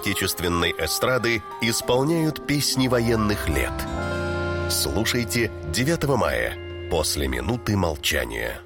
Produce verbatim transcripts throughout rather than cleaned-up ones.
отечественной эстрады исполняют песни военных лет. Слушайте девятого мая после минуты молчания.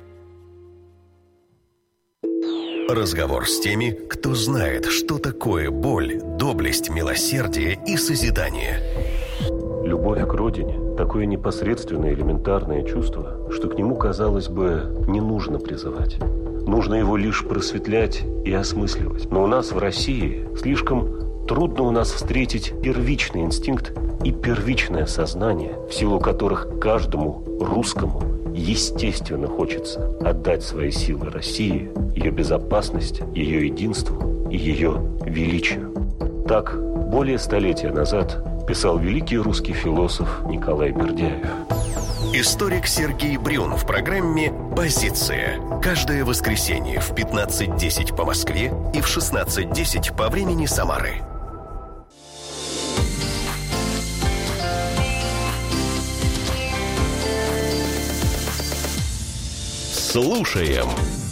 Разговор с теми, кто знает, что такое боль, доблесть, милосердие и созидание. Любовь к родине – такое непосредственное элементарное чувство, что к нему, казалось бы, не нужно призывать. Нужно его лишь просветлять и осмысливать. Но у нас в России слишком трудно у нас встретить первичный инстинкт и первичное сознание, в силу которых каждому русскому естественно хочется отдать свои силы России, ее безопасности, ее единству и ее величию. Так, более столетия назад писал великий русский философ Николай Бердяев. Историк Сергей Брюн в программе «Позиция». Каждое воскресенье в пятнадцать десять по Москве и в шестнадцать десять по времени Самары. Слушаем.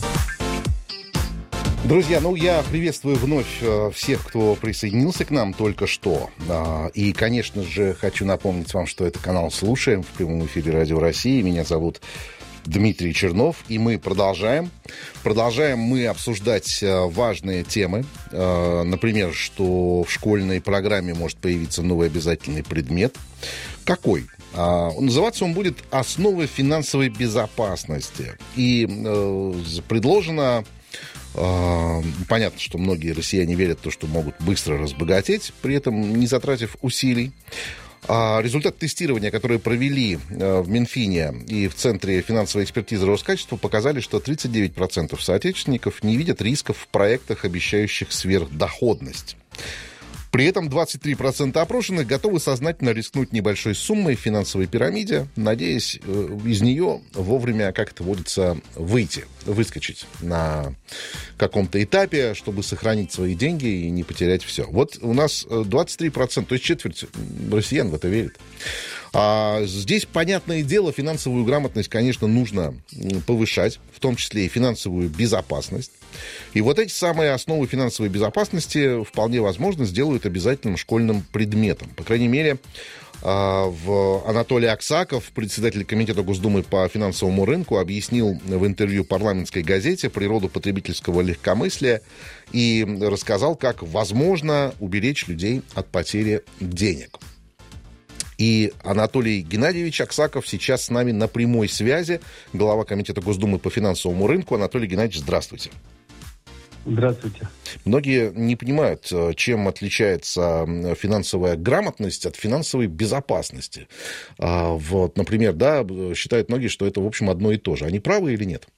Друзья, ну я приветствую вновь э, всех, кто присоединился к нам только что. Э, и, конечно же, хочу напомнить вам, что это канал «Слушаем» в прямом эфире Радио России. Меня зовут Дмитрий Чернов, и мы продолжаем. Продолжаем мы обсуждать э, важные темы. Э, например, что в школьной программе может появиться новый обязательный предмет. Какой? Uh, называться он будет «Основы финансовой безопасности». И uh, предложено... Uh, понятно, что многие россияне верят в то, что могут быстро разбогатеть, при этом не затратив усилий. Uh, результат тестирования, которые провели uh, в Минфине и в Центре финансовой экспертизы Роскачества, показали, что тридцать девять процентов соотечественников не видят рисков в проектах, обещающих сверхдоходность. При этом двадцать три процента опрошенных готовы сознательно рискнуть небольшой суммой в финансовой пирамиде, надеясь э, из нее вовремя, как это водится, выйти, выскочить на каком-то этапе, чтобы сохранить свои деньги и не потерять все. Вот у нас двадцать три процента, то есть четверть россиян в это верит. А здесь, понятное дело, финансовую грамотность, конечно, нужно повышать, в том числе и финансовую безопасность. И вот эти самые основы финансовой безопасности вполне возможно сделают обязательным школьным предметом. По крайней мере, в Анатолий Аксаков, председатель Комитета Госдумы по финансовому рынку, объяснил в интервью парламентской газете природу потребительского легкомыслия и рассказал, как возможно уберечь людей от потери денег. И Анатолий Геннадьевич Аксаков сейчас с нами на прямой связи, глава Комитета Госдумы по финансовому рынку. Анатолий Геннадьевич, здравствуйте. Здравствуйте. Многие не понимают, чем отличается финансовая грамотность от финансовой безопасности. Вот, например, да, считают многие, что это, в общем, одно и то же. Они правы или нет?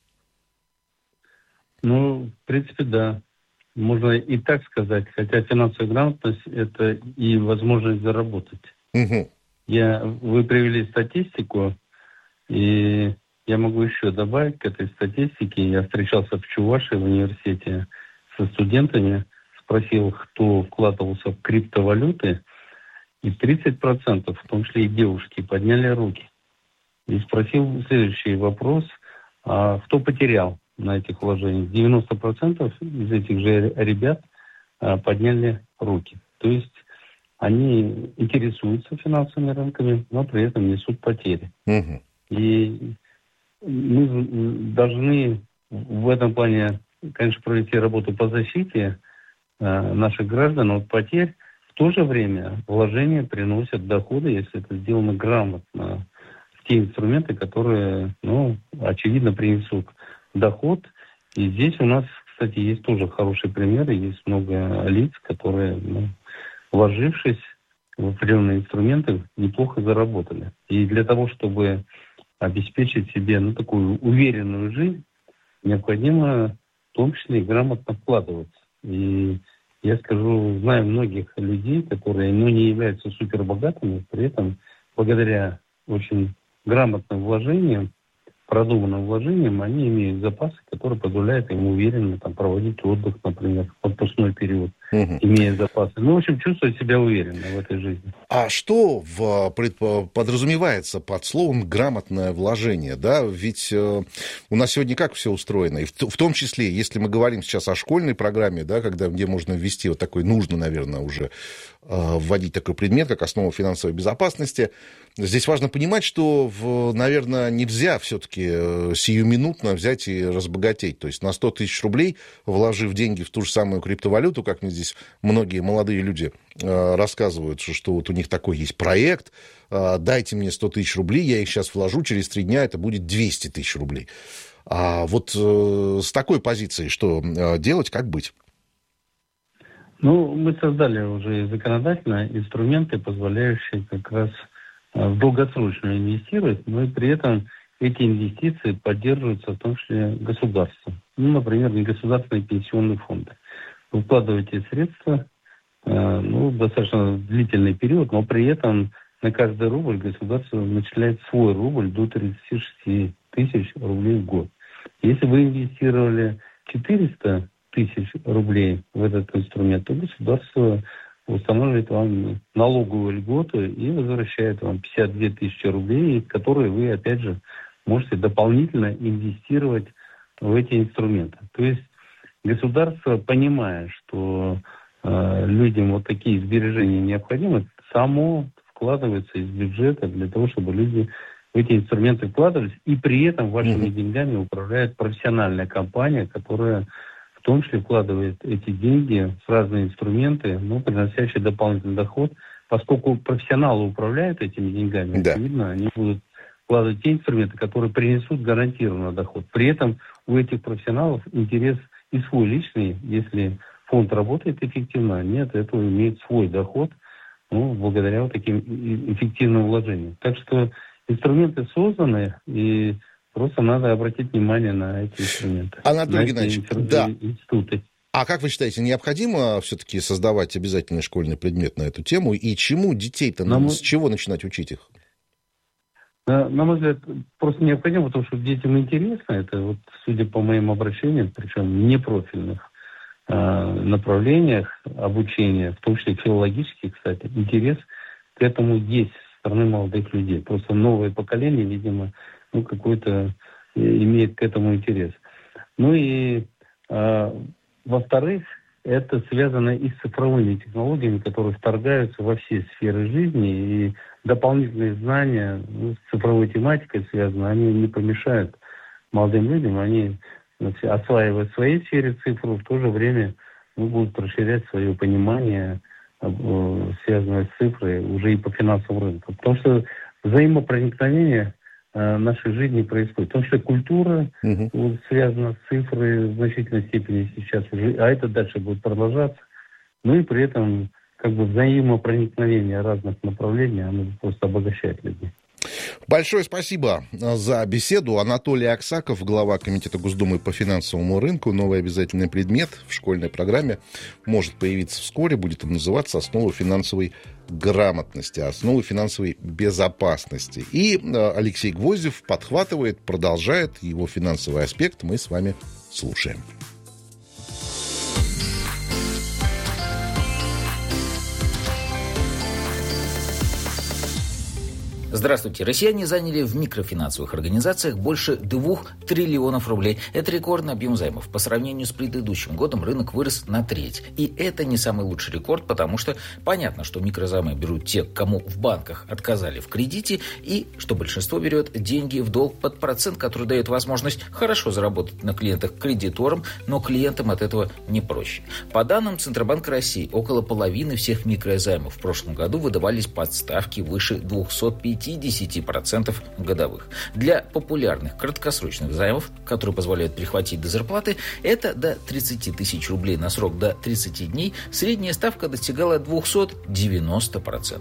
Ну, в принципе, да. Можно и так сказать. Хотя финансовая грамотность – это и возможность заработать. Угу. Я, вы привели статистику, и я могу еще добавить к этой статистике. Я встречался в Чувашии в университете со студентами, спросил, кто вкладывался в криптовалюты, и тридцать процентов, в том числе и девушки, подняли руки. И спросил следующий вопрос, а кто потерял на этих вложениях? девяносто процентов из этих же ребят а, подняли руки. То есть они интересуются финансовыми рынками, но при этом несут потери. Угу. И мы должны в этом плане, конечно, провести работу по защите э, наших граждан от потерь. В то же время вложения приносят доходы, если это сделано грамотно, в те инструменты, которые, ну, очевидно, принесут доход. И здесь у нас, кстати, есть тоже хорошие примеры. Есть много лиц, которые, ну, вложившись в определенные инструменты, неплохо заработали. И для того, чтобы обеспечить себе, ну, такую уверенную жизнь, необходимо в том числе и грамотно вкладываться. И я скажу, знаю многих людей, которые, ну, не являются супербогатыми, при этом благодаря очень грамотным вложениям, продуманным вложениям, они имеют запасы, которые позволяют им уверенно там проводить отдых, например, в отпускной период. угу. имея запасы. Ну, в общем, чувствовать себя уверенно в этой жизни. А что в, подразумевается под словом «грамотное вложение»? Да? Ведь э, у нас сегодня как все устроено? И в, в том числе, если мы говорим сейчас о школьной программе, да, когда, где можно ввести вот такой, нужно, наверное, уже э, вводить такой предмет, как основа финансовой безопасности, здесь важно понимать, что, в, наверное, нельзя все-таки сиюминутно взять и разбогатеть. То есть на сто тысяч рублей, вложив деньги в ту же самую криптовалюту, как мне здесь многие молодые люди э, рассказывают, что, что вот у них такой есть проект, э, дайте мне сто тысяч рублей, я их сейчас вложу, через три дня это будет двести тысяч рублей. А вот э, с такой позицией что э, делать, как быть? Ну, мы создали уже законодательно инструменты, позволяющие как раз в долгосрочно инвестировать, но и при этом эти инвестиции поддерживаются в том числе государством. Ну, например, негосударственные пенсионные фонды. Вы вкладываете средства э, ну, достаточно длительный период, но при этом на каждый рубль государство начисляет свой рубль до тридцати шести тысяч рублей в год. Если вы инвестировали четыреста тысяч рублей в этот инструмент, то государство устанавливает вам налоговую льготу и возвращает вам пятьдесят две тысячи рублей, которые вы, опять же, можете дополнительно инвестировать в эти инструменты. То есть государство, понимая, что э, людям вот такие сбережения необходимы, само вкладывается из бюджета для того, чтобы люди в эти инструменты вкладывались, и при этом вашими mm-hmm. деньгами управляет профессиональная компания, которая в том числе вкладывает эти деньги в разные инструменты, ну, приносящие дополнительный доход. Поскольку профессионалы управляют этими деньгами, да. очевидно, они будут вкладывать те инструменты, которые принесут гарантированный доход. При этом у этих профессионалов интерес и свой личный, если фонд работает эффективно, они от этого имеют свой доход, ну, благодаря вот таким эффективным вложениям. Так что инструменты созданы, и просто надо обратить внимание на эти инструменты. Анатолий Геннадьевич, да. институты. А как вы считаете, необходимо все-таки создавать обязательный школьный предмет на эту тему? И чему детей-то, ну, с чего начинать учить их? На, на мой взгляд, просто необходимо, потому что детям интересно. Это, вот, судя по моим обращениям, причем в непрофильных э, направлениях обучения, в том числе филологических, кстати, интерес к этому есть со стороны молодых людей. Просто новое поколение, видимо, ну, какой-то имеет к этому интерес. Ну и, э, во-вторых, это связано и с цифровыми технологиями, которые вторгаются во все сферы жизни, и дополнительные знания, ну, с цифровой тематикой связаны, они не помешают молодым людям, они, значит, осваивая в своей сфере цифру, в то же время, ну, будут расширять свое понимание, э, связанное с цифрой, уже и по финансовому рынку. Потому что взаимопроникновение э, нашей жизни происходит. В том числе культура uh-huh. вот, связана с цифрой в значительной степени сейчас уже, а это дальше будет продолжаться. Ну и при этом как бы взаимопроникновение разных направлений, оно просто обогащает людей. Большое спасибо за беседу. Анатолий Аксаков, глава Комитета Госдумы по финансовому рынку. Новый обязательный предмет в школьной программе может появиться вскоре. Будет он называться «Основы финансовой грамотности», «Основы финансовой безопасности». И Алексей Гвоздев подхватывает, продолжает его финансовый аспект. Мы с вами слушаем. Здравствуйте. Россияне заняли в микрофинансовых организациях больше двух триллионов рублей. Это рекордный объем займов. По сравнению с предыдущим годом рынок вырос на треть. И это не самый лучший рекорд, потому что понятно, что микрозаймы берут те, кому в банках отказали в кредите, и что большинство берет деньги в долг под процент, который дает возможность хорошо заработать на клиентах кредиторам, но клиентам от этого не проще. По данным Центробанка России, около половины всех микрозаймов в прошлом году выдавались под ставки выше двести пятьдесят процентов годовых. Для популярных краткосрочных займов, которые позволяют прихватить до зарплаты, это до тридцать тысяч рублей на срок до тридцати дней, средняя ставка достигала двести девяносто процентов.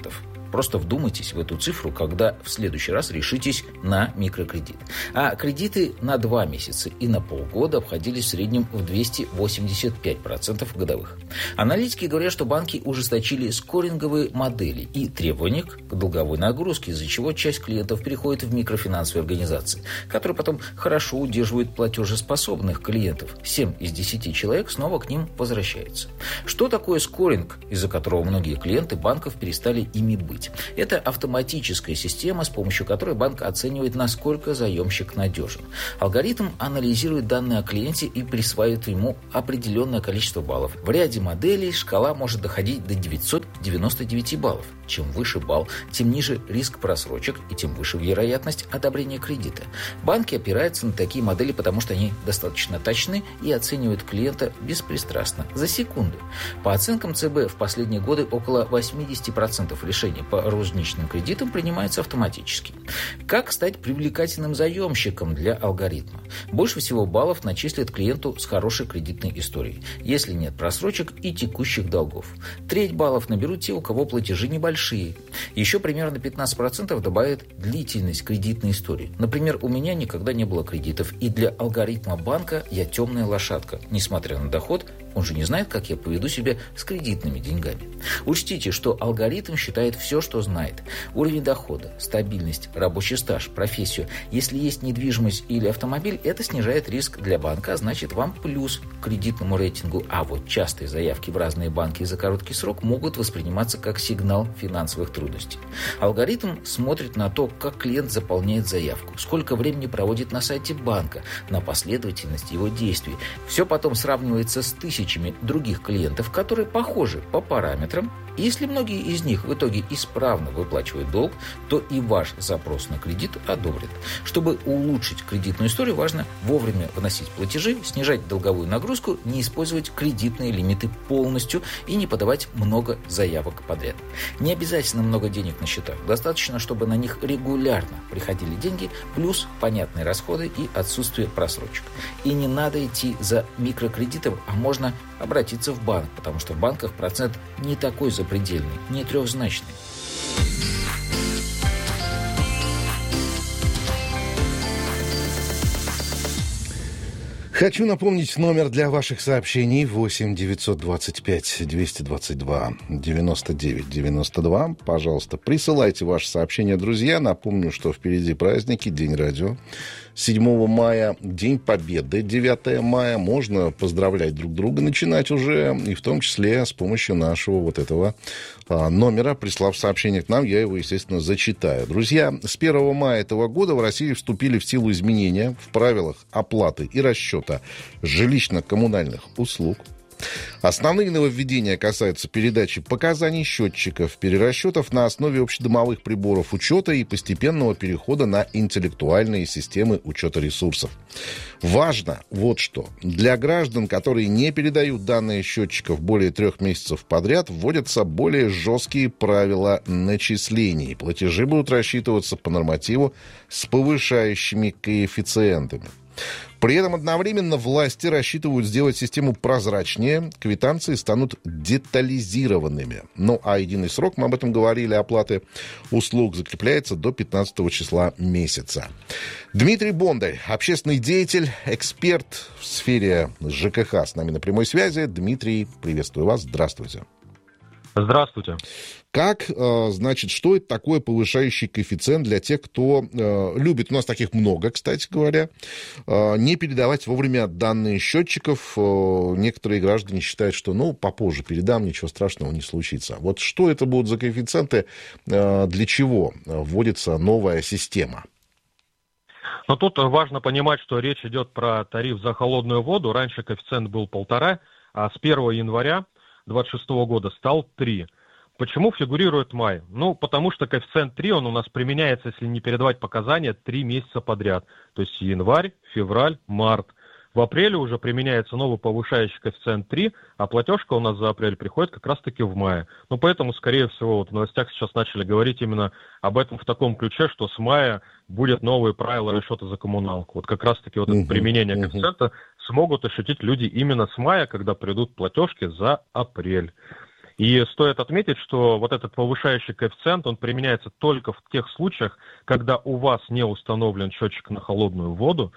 Просто вдумайтесь в эту цифру, когда в следующий раз решитесь на микрокредит. А кредиты на два месяца и на полгода обходились в среднем в двести восемьдесят пять процентов годовых. Аналитики говорят, что банки ужесточили скоринговые модели и требования к долговой нагрузке, из-за чего часть клиентов переходит в микрофинансовые организации, которые потом хорошо удерживают платежеспособных клиентов. семь из десяти человек снова к ним возвращаются. Что такое скоринг, из-за которого многие клиенты банков перестали ими быть? Это автоматическая система, с помощью которой банк оценивает, насколько заемщик надежен. Алгоритм анализирует данные о клиенте и присваивает ему определенное количество баллов. В ряде моделей шкала может доходить до девятьсот девяносто девять баллов. Чем выше балл, тем ниже риск просрочек и тем выше вероятность одобрения кредита. Банки опираются на такие модели, потому что они достаточно точны и оценивают клиента беспристрастно, за секунду. По оценкам ЦБ, в последние годы около восемьдесят процентов решений по розничным кредитам принимаются автоматически. Как стать привлекательным заемщиком для алгоритма? Больше всего баллов начислят клиенту с хорошей кредитной историей, если нет просрочек и текущих долгов. Треть баллов наберут те, у кого платежи небольшие. Еще примерно пятнадцать процентов добавят длительность кредитной истории. Например, у меня никогда не было кредитов, и для алгоритма банка я темная лошадка. Несмотря на доход, он же не знает, как я поведу себя с кредитными деньгами. Учтите, что алгоритм считает все, что знает. Уровень дохода, стабильность, рабочий стаж, профессию. Если есть недвижимость или автомобиль, это снижает риск для банка, а значит вам плюс к кредитному рейтингу. А вот частые заявки в разные банки за короткий срок могут восприниматься как сигнал финансовых трудностей. Алгоритм смотрит на то, как клиент заполняет заявку, сколько времени проводит на сайте банка, на последовательность его действий. Все потом сравнивается с тысячами других клиентов, которые похожи по параметрам. И если многие из них в итоге исправно выплачивают долг, то и ваш запрос на кредит одобрят. Чтобы улучшить кредитную историю, важно вовремя вносить платежи, снижать долговую нагрузку, не использовать кредитные лимиты полностью и не подавать много заявок подряд. Не обязательно много денег на счетах. Достаточно, чтобы на них регулярно приходили деньги, плюс понятные расходы и отсутствие просрочек. И не надо идти за микрокредитом, а можно обратиться в банк, потому что в банках процент не такой запредельный, не трехзначный. Хочу напомнить номер для ваших сообщений восемь девятьсот двадцать пять двести двадцать два девяносто девять девяносто два. Пожалуйста, присылайте ваши сообщения, друзья. Напомню, что впереди праздники, День радио. седьмого мая, День Победы, девятого мая. Можно поздравлять друг друга, начинать уже, и в том числе с помощью нашего вот этого а, номера. Прислав сообщение к нам, я его, естественно, зачитаю. Друзья, с первого мая этого года в России вступили в силу изменения в правилах оплаты и расчета жилищно-коммунальных услуг. Основные нововведения касаются передачи показаний счетчиков, перерасчетов на основе общедомовых приборов учета и постепенного перехода на интеллектуальные системы учета ресурсов. Важно вот что. Для граждан, которые не передают данные счетчиков более трех месяцев подряд, вводятся более жесткие правила начислений. Платежи будут рассчитываться по нормативу с повышающими коэффициентами. При этом одновременно власти рассчитывают сделать систему прозрачнее, квитанции станут детализированными. Ну, а единый срок, мы об этом говорили, оплаты услуг закрепляется до пятнадцатого числа месяца. Дмитрий Бондарь, общественный деятель, эксперт в сфере ЖКХ, с нами на прямой связи. Дмитрий, приветствую вас, здравствуйте. Здравствуйте. Как, значит, что это такое повышающий коэффициент для тех, кто любит, у нас таких много, кстати говоря, не передавать вовремя данные счетчиков? Некоторые граждане считают, что, ну, попозже передам, ничего страшного не случится. Вот что это будут за коэффициенты, для чего вводится новая система? Но тут важно понимать, что речь идет про тариф за холодную воду. Раньше коэффициент был полтора, а с первого января двадцать шестого года стал три. Почему фигурирует май? Ну, потому что коэффициент три, он у нас применяется, если не передавать показания, три месяца подряд. То есть январь, февраль, март. В апреле уже применяется новый повышающий коэффициент три, а платежка у нас за апрель приходит как раз-таки в мае. Ну, поэтому, скорее всего, вот в новостях сейчас начали говорить именно об этом в таком ключе, что с мая будет новые правила расчета за коммуналку. Вот как раз-таки вот это uh-huh, применение uh-huh. коэффициента смогут ощутить люди именно с мая, когда придут платежки за апрель. И стоит отметить, что вот этот повышающий коэффициент, он применяется только в тех случаях, когда у вас не установлен счетчик на холодную воду,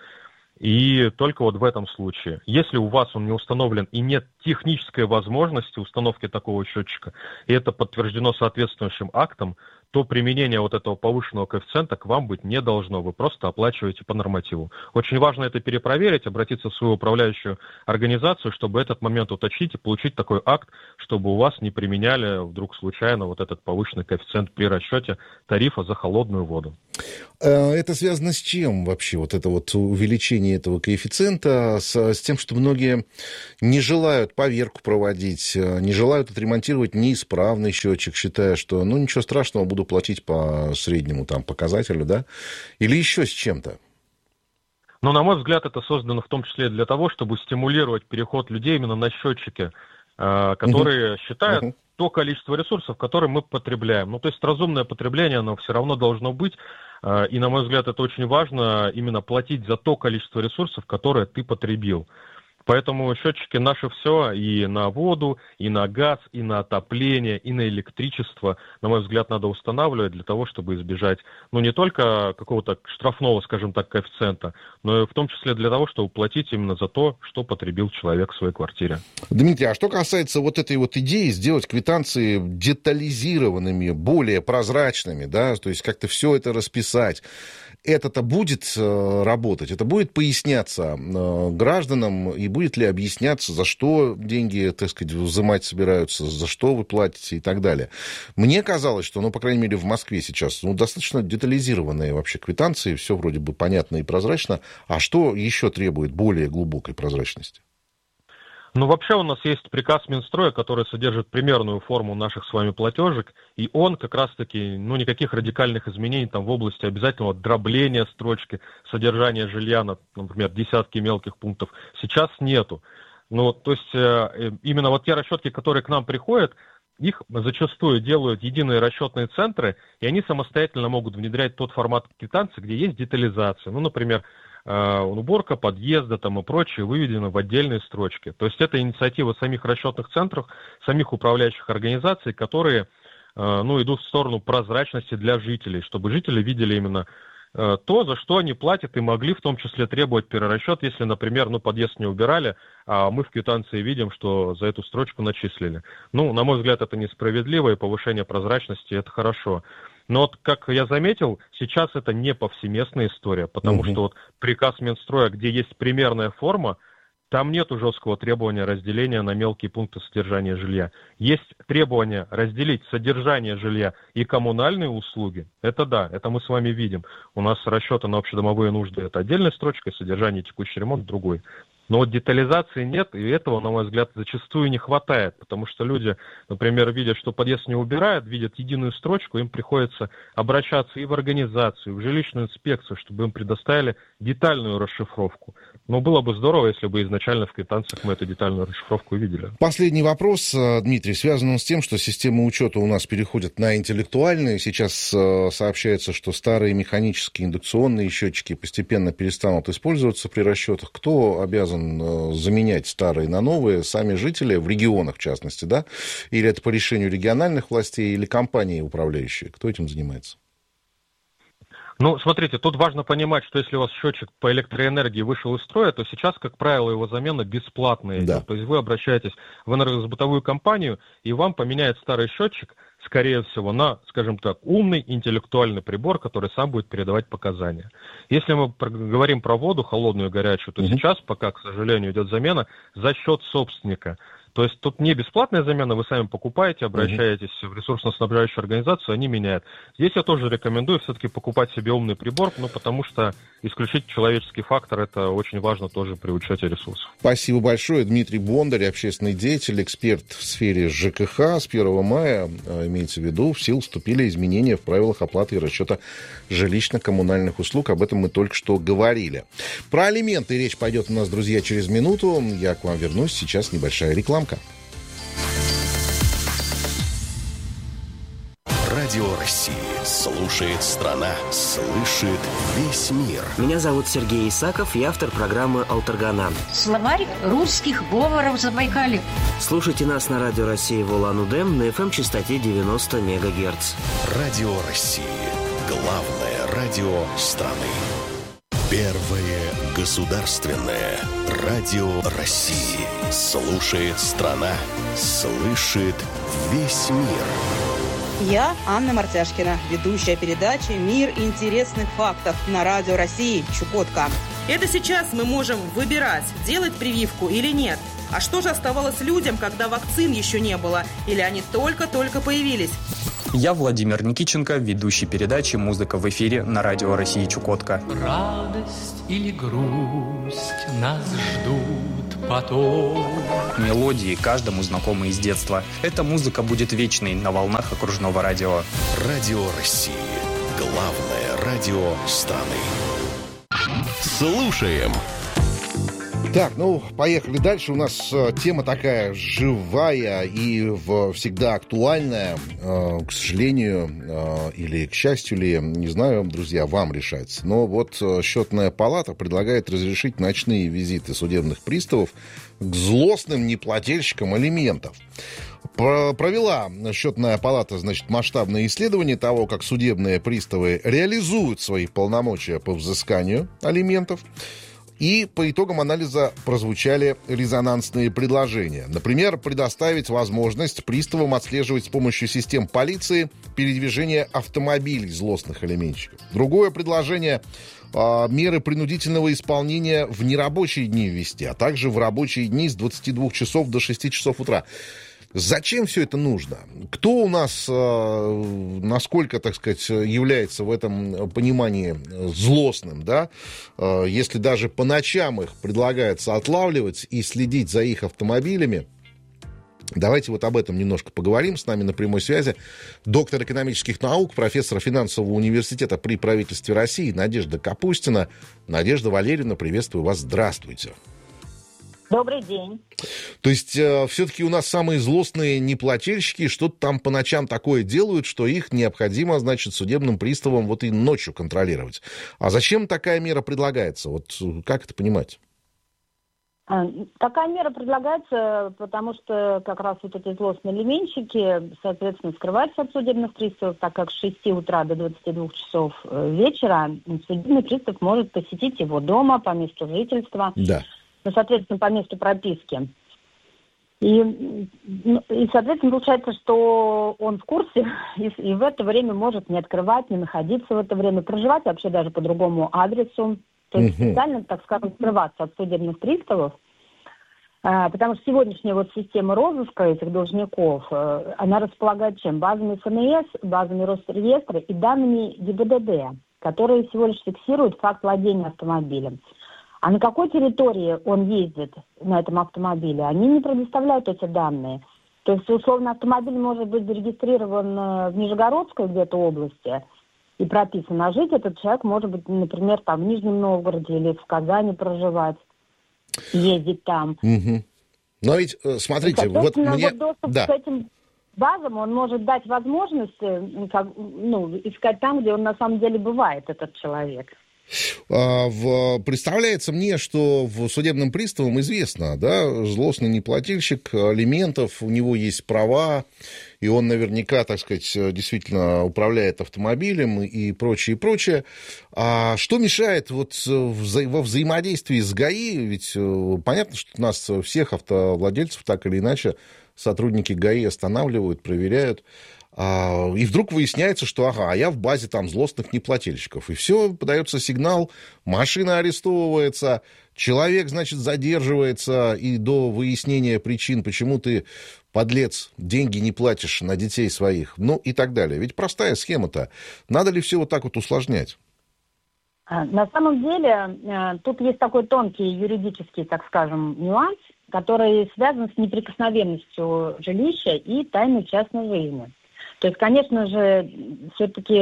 и только вот в этом случае. Если у вас он не установлен и нет технической возможности установки такого счетчика, и это подтверждено соответствующим актом, то применение вот этого повышенного коэффициента к вам быть не должно. Вы просто оплачиваете по нормативу. Очень важно это перепроверить, обратиться в свою управляющую организацию, чтобы этот момент уточнить и получить такой акт, чтобы у вас не применяли вдруг случайно вот этот повышенный коэффициент при расчете тарифа за холодную воду. Это связано с чем вообще, вот это вот увеличение этого коэффициента? С, с тем, что многие не желают поверку проводить, не желают отремонтировать неисправный счетчик, считая, что ну ничего страшного, буду платить по среднему там показателю, да? Или еще с чем-то? Но, на мой взгляд, это создано в том числе для того, чтобы стимулировать переход людей именно на счетчики, которые uh-huh. считают uh-huh. то количество ресурсов, которые мы потребляем. Ну, то есть разумное потребление, оно все равно должно быть. И, на мой взгляд, это очень важно, именно платить за то количество ресурсов, которое ты потребил. Поэтому счетчики наше все и на воду, и на газ, и на отопление, и на электричество, на мой взгляд, надо устанавливать для того, чтобы избежать, ну, не только какого-то штрафного, скажем так, коэффициента, но и в том числе для того, чтобы платить именно за то, что потребил человек в своей квартире. Дмитрий, а что касается вот этой вот идеи сделать квитанции детализированными, более прозрачными, да, то есть как-то все это расписать, это-то будет работать, это будет поясняться гражданам, и будет ли объясняться, за что деньги, так сказать, взимать собираются, за что вы платите и так далее. Мне казалось, что, ну, по крайней мере, в Москве сейчас, ну, достаточно детализированные вообще квитанции, все вроде бы понятно и прозрачно. А что еще требует более глубокой прозрачности? Ну, вообще у нас есть приказ Минстроя, который содержит примерную форму наших с вами платежек, и он как раз-таки, ну, никаких радикальных изменений там в области обязательного дробления строчки, содержания жилья на, например, десятки мелких пунктов сейчас нету. Ну, то есть э, именно вот те расчетки, которые к нам приходят, их зачастую делают единые расчетные центры, и они самостоятельно могут внедрять тот формат квитанции, где есть детализация. Ну, например, уборка подъезда там и прочее выведено в отдельные строчки. То есть это инициатива самих расчетных центров, самих управляющих организаций, которые ну, идут в сторону прозрачности для жителей, чтобы жители видели именно то, за что они платят, и могли в том числе требовать перерасчет, если, например, ну, подъезд не убирали, а мы в квитанции видим, что за эту строчку начислили. Ну, на мой взгляд, это несправедливо, и повышение прозрачности – это хорошо. Но вот, как я заметил, сейчас это не повсеместная история, потому угу. что вот приказ Минстроя, где есть примерная форма, там нет жесткого требования разделения на мелкие пункты содержания жилья. Есть требование разделить содержание жилья и коммунальные услуги. Это да, это мы с вами видим. У нас расчеты на общедомовые нужды – это отдельная строчка, содержание и текущий ремонт – другой. Но вот детализации нет, и этого, на мой взгляд, зачастую не хватает, потому что люди, например, видят, что подъезд не убирают, видят единую строчку, им приходится обращаться и в организацию, и в жилищную инспекцию, чтобы им предоставили детальную расшифровку. Но было бы здорово, если бы изначально в квитанциях мы эту детальную расшифровку увидели. Последний вопрос, Дмитрий, связан с тем, что системы учета у нас переходят на интеллектуальные. Сейчас сообщается, что старые механические индукционные счетчики постепенно перестанут использоваться при расчетах. Кто обязан заменять старые на новые? Сами жители, в регионах в частности, да? Или это по решению региональных властей, или компании управляющие? Кто этим занимается? Ну, смотрите, тут важно понимать, что если у вас счетчик по электроэнергии вышел из строя, то сейчас, как правило, его замена бесплатная. Да. То есть вы обращаетесь в энергосбытовую компанию, и вам поменяют старый счетчик, скорее всего, на, скажем так, умный интеллектуальный прибор, который сам будет передавать показания. Если мы говорим про воду, холодную и горячую, то mm-hmm. сейчас пока, к сожалению, идет замена за счет собственника. То есть тут не бесплатная замена, вы сами покупаете, обращаетесь uh-huh. в ресурсно-снабжающую организацию, они меняют. Здесь я тоже рекомендую все-таки покупать себе умный прибор, ну, потому что исключить человеческий фактор, это очень важно тоже при учете ресурсов. Спасибо большое. Дмитрий Бондарь, общественный деятель, эксперт в сфере ЖКХ. С первого мая, имеется в виду, в силу вступили изменения в правилах оплаты и расчета жилищно-коммунальных услуг. Об этом мы только что говорили. Про алименты речь пойдет у нас, друзья, через минуту. Я к вам вернусь. Сейчас небольшая реклама. Радио России. Слушает страна, слышит весь мир. Меня зовут Сергей Исаков, я автор программы «Алтаргана». Словарь русских говоров Забайкалья. Слушайте нас на Радио России в Улан-Удэ на эф эм-частоте девяносто мегагерц. Радио России. Главное радио страны. Первое государственное радио России. Слушает страна, слышит весь мир. Я Анна Мартяшкина, ведущая передачи «Мир интересных фактов» на Радио России Чукотка. Это сейчас мы можем выбирать, делать прививку или нет. А что же оставалось людям, когда вакцин еще не было? Или они только-только появились? Я Владимир Никиченко, ведущий передачи «Музыка в эфире» на Радио России Чукотка. Радость или грусть нас ждут потом. Мелодии каждому знакомы из детства. Эта музыка будет вечной на волнах окружного радио. Радио России. Главное радио страны. Слушаем. Так, ну, поехали дальше. У нас э, тема такая живая и в, всегда актуальная. Э, к сожалению, э, или к счастью ли, не знаю, друзья, вам решается. Но вот э, Счетная палата предлагает разрешить ночные визиты судебных приставов к злостным неплательщикам алиментов. Провела Счетная палата, значит, масштабное исследование того, как судебные приставы реализуют свои полномочия по взысканию алиментов. И по итогам анализа прозвучали резонансные предложения. Например, предоставить возможность приставам отслеживать с помощью систем полиции передвижение автомобилей злостных алиментщиков. Другое предложение э, – меры принудительного исполнения в нерабочие дни ввести, а также в рабочие дни с двадцати двух часов до шести часов утра. Зачем все это нужно? Кто у нас, насколько, так сказать, является в этом понимании злостным, да? Если даже по ночам их предлагается отлавливать и следить за их автомобилями. Давайте вот об этом немножко поговорим. С нами на прямой связи доктор экономических наук, профессор финансового университета при правительстве России Надежда Капустина. Надежда Валерьевна, приветствую вас. Здравствуйте. Добрый день. То есть э, все-таки у нас самые злостные неплательщики что-то там по ночам такое делают, что их необходимо, значит, судебным приставам вот и ночью контролировать. А зачем такая мера предлагается? Вот как это понимать? Такая мера предлагается, потому что как раз вот эти злостные алиментщики, соответственно, скрываются от судебных приставов, так как с шести утра до двадцати двух часов вечера судебный пристав может посетить его дома по месту жительства. Да. Ну, соответственно, по месту прописки. И, и, соответственно, получается, что он в курсе и, и в это время может не открывать, не находиться в это время, проживать вообще даже по другому адресу. То есть uh-huh. специально, так скажем, скрываться от судебных приставов. А, потому что сегодняшняя вот система розыска этих должников, а, она располагает чем? Базами эф эн эс, базами Росреестра и данными гэ бэ дэ дэ, которые всего лишь фиксируют факт владения автомобилем. А на какой территории он ездит на этом автомобиле, они не предоставляют эти данные. То есть, условно, автомобиль может быть зарегистрирован в Нижегородской где-то области и прописан, а жить этот человек может быть, например, там в Нижнем Новгороде или в Казани проживать, ездить там. Угу. Но ведь, смотрите, вот мне... Вот доступ да. к этим базам, он может дать возможность как, ну, искать там, где он на самом деле бывает, этот человек. Представляется мне, что в судебным приставам известно, да, злостный неплательщик алиментов, у него есть права, и он наверняка, так сказать, действительно управляет автомобилем и прочее, и прочее. А что мешает вот во взаимодействии с ГАИ? Ведь понятно, что у нас всех автовладельцев так или иначе сотрудники ГАИ останавливают, проверяют. И вдруг выясняется, что, ага, я в базе там злостных неплательщиков. И все, подается сигнал, машина арестовывается, человек, значит, задерживается, и до выяснения причин, почему ты, подлец, деньги не платишь на детей своих, ну и так далее. Ведь простая схема-то. Надо ли все вот так вот усложнять? На самом деле, тут есть такой тонкий юридический, так скажем, нюанс, который связан с неприкосновенностью жилища и тайной частной жизни. То есть, конечно же, все-таки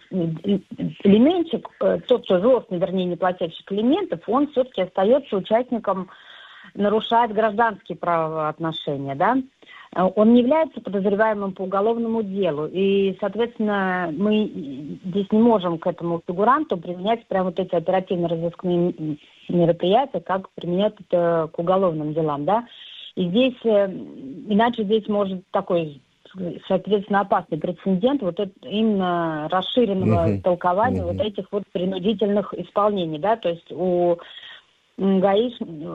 алиментчик, тот, кто злостный, вернее, неплательщик алиментов, он все-таки остается участником, нарушает гражданские правоотношения, да. он не является подозреваемым по уголовному делу. И, соответственно, мы здесь не можем к этому фигуранту применять прямо вот эти оперативно-розыскные мероприятия, как применять это к уголовным делам, да. И здесь, иначе здесь может такой, соответственно, опасный прецедент вот это, именно расширенного uh-huh. толкования uh-huh. вот этих вот принудительных исполнений, да, то есть у ГАИ,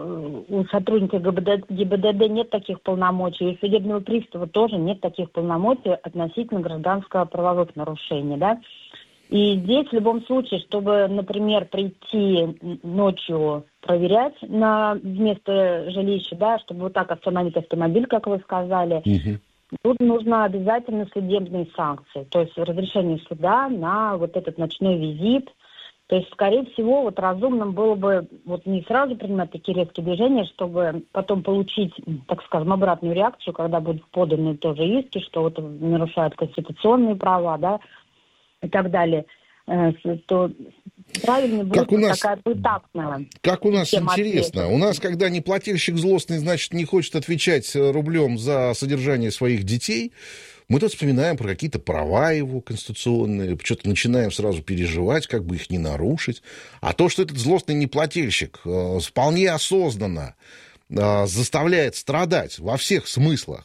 у сотрудника ГИБДД нет таких полномочий, у судебного пристава тоже нет таких полномочий относительно гражданско-правовых нарушений, да. И здесь в любом случае, чтобы, например, прийти ночью проверять на место жилища, да, чтобы вот так остановить автомобиль, как вы сказали, угу. тут нужно обязательно судебные санкции, то есть разрешение суда на вот этот ночной визит. То есть, скорее всего, вот разумным было бы вот не сразу принимать такие резкие движения, чтобы потом получить, так скажем, обратную реакцию, когда будут поданы тоже иски, что вот нарушают конституционные права, да, и так далее, то правильно будет как у нас, такая поэтапная. Как у нас интересно. У нас, когда неплательщик злостный, значит, не хочет отвечать рублем за содержание своих детей, мы тут вспоминаем про какие-то права его конституционные, что-то начинаем сразу переживать, как бы их не нарушить. А то, что этот злостный неплательщик э, вполне осознанно э, заставляет страдать во всех смыслах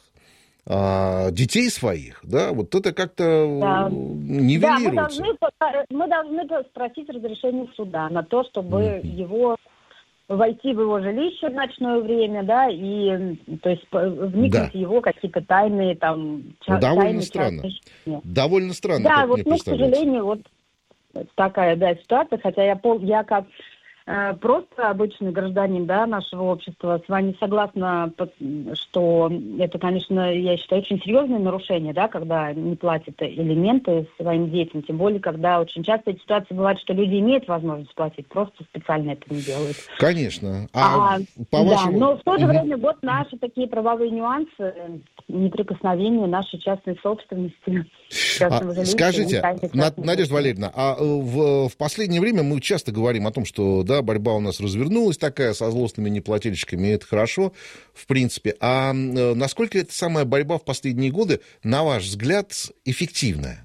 э, детей своих, да, вот это как-то да. нивелируется. Да, мы должны, мы должны спросить разрешение суда на то, чтобы mm-hmm. его... войти в его жилище в ночное время, да, и, то есть, вникнуть да. в его какие-то тайные, там, ча- Довольно тайные, странно. Частные... Довольно странно, да, как вот, мне ну, к сожалению, вот такая, да, ситуация, хотя я, пол, я как э, просто обычный гражданин, да, нашего общества, с вами согласна, что это, конечно, я считаю, очень серьезное нарушение, да, когда не платят элементы своим детям, тем более, когда очень часто эти ситуации бывают, что люди имеют возможность платить, просто специально это не делают. Конечно. А, а по вашему... Да, но в то же угу. время вот наши такие правовые нюансы, неприкосновение нашей частной собственности. А, жилища, скажите, Надежда Валерьевна, а в, в последнее время мы часто говорим о том, что да, борьба у нас развернулась такая со злостными неплательщиками, и это хорошо, в принципе. А насколько эта самая борьба в последние годы, на ваш взгляд, эффективная?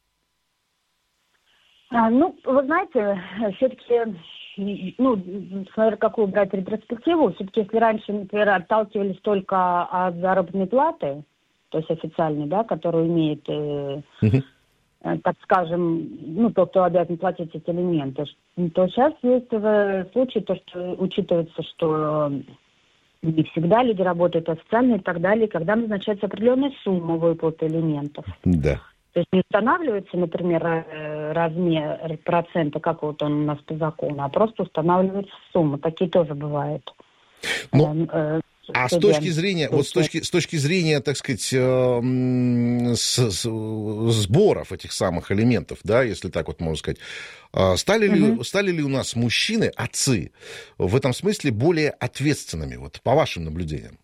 А, ну, вы знаете, все-таки, ну, смотря какую брать ретроспективу, все-таки если раньше, например, отталкивались только от заработной платы, то есть официальной, да, которую имеет, э, uh-huh. э, так скажем, ну, тот, кто обязан платить эти элементы, то сейчас есть случаи, то, что учитывается, что не всегда люди работают официально и так далее, когда назначается определенная сумма выплаты элементов. Да. То есть не устанавливается, например, размер процента, как вот он у нас по закону, а просто устанавливается сумма. Такие тоже бывают. Ну, э, а с точки зрения, вот с точки, с точки зрения, так сказать, э, с, с, сборов этих самых элементов, да, если так вот можно сказать, э, стали, угу. ли, стали ли у нас мужчины, отцы, в этом смысле более ответственными, вот по вашим наблюдениям?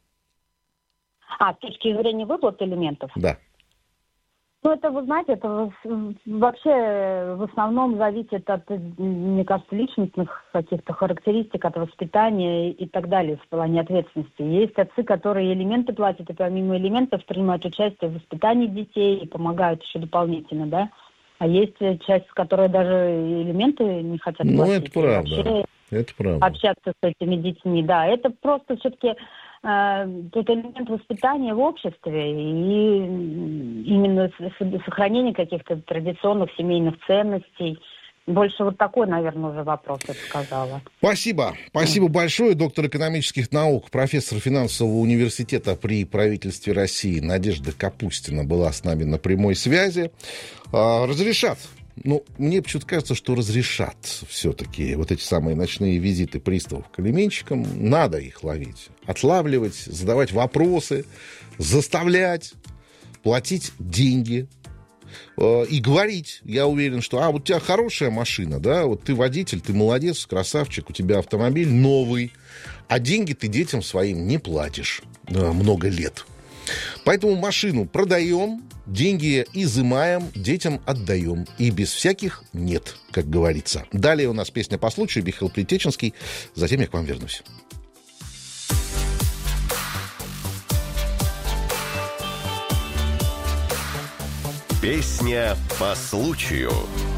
А, с точки зрения выплаты элементов? Да. Ну, это, вы знаете, это вообще в основном зависит от, мне кажется, личностных каких-то характеристик, от воспитания и так далее в плане ответственности. Есть отцы, которые элементы платят, и помимо элементов принимают участие в воспитании детей и помогают еще дополнительно, да. А есть часть, которая даже элементы не хотят платить. Ну, это правда. Это правда. Общаться с этими детьми, да. Это просто все-таки... Тут элемент воспитания в обществе и именно сохранение каких-то традиционных семейных ценностей. Больше вот такой, наверное, уже вопрос, я бы сказала. Спасибо. Спасибо mm. большое. Доктор экономических наук, профессор финансового университета при правительстве России Надежда Капустина была с нами на прямой связи. Разрешат. Ну, мне почему-то кажется, что разрешат все-таки вот эти самые ночные визиты приставов к алименщикам. Надо их ловить, отлавливать, задавать вопросы, заставлять платить деньги э, и говорить. Я уверен, что а, вот у тебя хорошая машина, да, вот ты водитель, ты молодец, красавчик, у тебя автомобиль новый, а деньги ты детям своим не платишь э, много лет. Поэтому машину продаем, деньги изымаем, детям отдаем. И без всяких «нет», как говорится. Далее у нас песня по случаю, Михаил Плетеченский. Затем я к вам вернусь. Песня по случаю.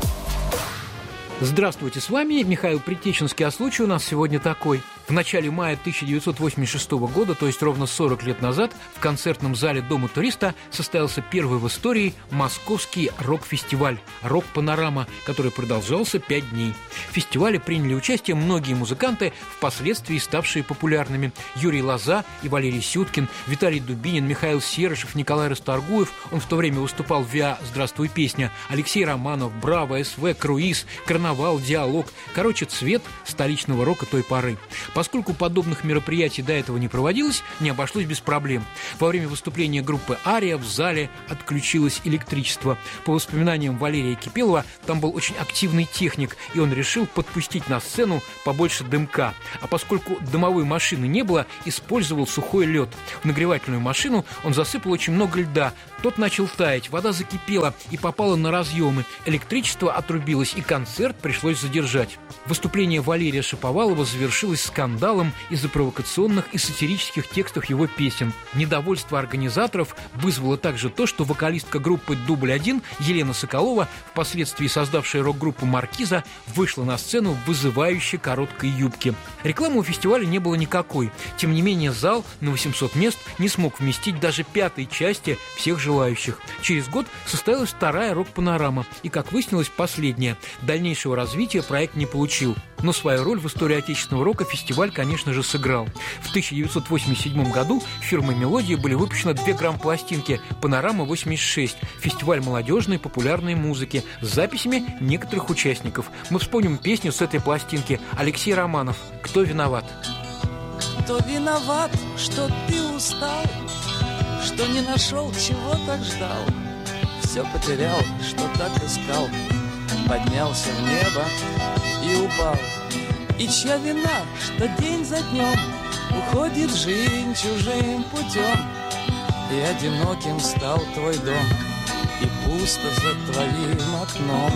Здравствуйте, с вами Михаил Притеченский, а случай у нас сегодня такой. В начале мая тысяча девятьсот восемьдесят шестого года, то есть ровно сорок лет назад, в концертном зале Дома туриста состоялся первый в истории московский рок-фестиваль «Рок-панорама», который продолжался пять дней. В фестивале приняли участие многие музыканты, впоследствии ставшие популярными. Юрий Лоза и Валерий Сюткин, Виталий Дубинин, Михаил Серышев, Николай Расторгуев, он в то время выступал в ВИА «Здравствуй, песня», Алексей Романов, Браво, СВ, Круиз, Карнавал, Диалог. Короче, цвет столичного рока той поры. Поскольку подобных мероприятий до этого не проводилось, не обошлось без проблем. Во время выступления группы «Ария» в зале отключилось электричество. По воспоминаниям Валерия Кипелова, там был очень активный техник, и он решил подпустить на сцену побольше дымка. А поскольку дымовой машины не было, использовал сухой лед. В нагревательную машину он засыпал очень много льда. Тот начал таять, вода закипела и попала на разъемы. Электричество отрубилось, и концерт пришлось задержать. Выступление Валерия Шаповалова завершилось скандалом из-за провокационных и сатирических текстов его песен. Недовольство организаторов вызвало также то, что вокалистка группы «Дубль один» Елена Соколова, впоследствии создавшая рок-группу «Маркиза», вышла на сцену в вызывающей короткой юбке. Рекламы у фестиваля не было никакой. Тем не менее, зал на восемьсот мест не смог вместить даже пятой части всех желающих. Через год состоялась вторая рок-панорама, и, как выяснилось, последняя. Дальнейшего развития проект не получил. Но свою роль в истории отечественного рока фестиваль, конечно же, сыграл. В тысяча девятьсот восемьдесят седьмом году фирмой «Мелодия» были выпущены две грамм-пластинки «Панорама восемьдесят шесть», фестиваль молодежной популярной музыки с записями некоторых участников. Мы вспомним песню с этой пластинки. Алексей Романов «Кто виноват?». Кто виноват, что ты устал, что не нашел, чего так ждал, все потерял, что так искал, поднялся в небо и упал. И чья вина, что день за днем уходит жизнь чужим путем, и одиноким стал твой дом, и пусто за твоим окном.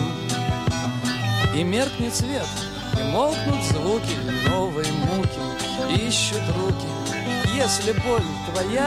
И меркнет свет, и молкнут звуки, новые муки ищут руки. Если боль твоя